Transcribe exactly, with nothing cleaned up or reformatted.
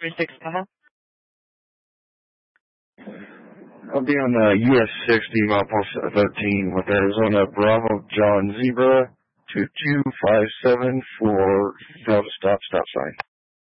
three six, uh-huh. I'll be on uh, U S sixty, mile post thirteen with Arizona Bravo John Zebra two two five seven for Delta stop, stop sign.